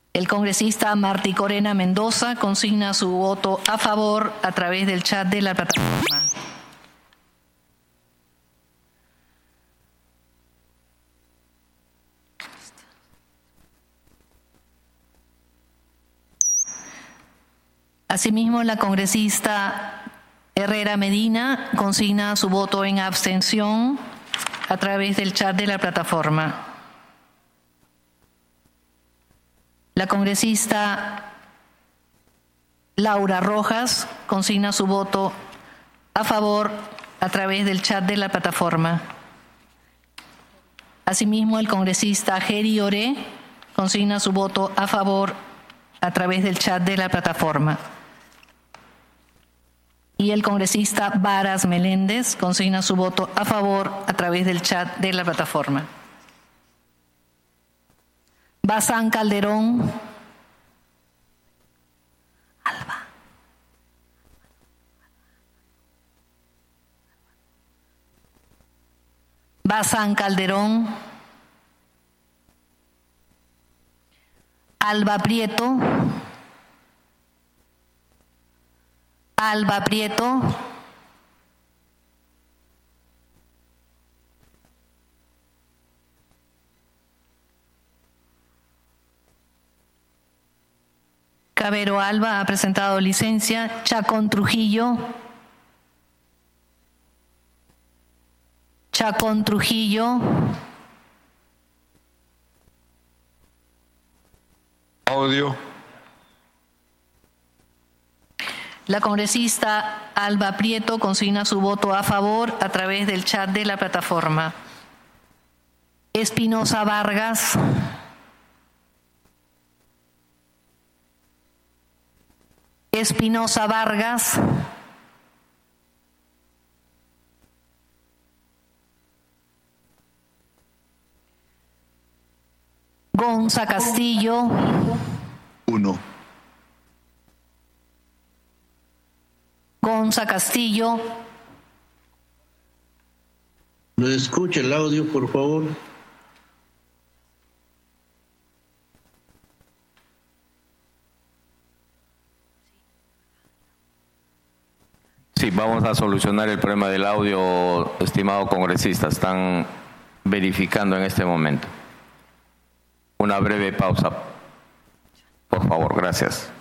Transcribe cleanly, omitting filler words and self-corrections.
El congresista Martí Corena Mendoza consigna su voto a favor a través del chat de la plataforma. Asimismo, la congresista Herrera Medina consigna su voto en abstención a través del chat de la plataforma. La congresista Laura Rojas consigna su voto a favor a través del chat de la plataforma. Asimismo, el congresista Geri Oré consigna su voto a favor a través del chat de la plataforma. Y el congresista Varas Meléndez consigna su voto a favor a través del chat de la plataforma. Bazán Calderón. Bazán Calderón. Alba Prieto. Alba Prieto. Cabero Alba ha presentado licencia. Chacón Trujillo. Chacón Trujillo. Audio. La congresista Alba Prieto consigna su voto a favor a través del chat de la plataforma. Espinosa Vargas. Espinosa Vargas. Gonza Castillo. 1. Gonza Castillo. No escucha el audio, por favor. Sí, vamos a solucionar el problema del audio, estimado congresista. Están verificando en este momento. Una breve pausa, por favor. Gracias.